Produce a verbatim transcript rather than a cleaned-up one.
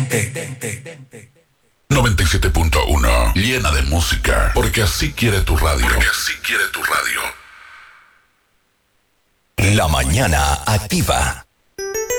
noventa y siete punto uno, llena de música, porque así quiere tu radio. Porque así quiere tu radio. La mañana activa.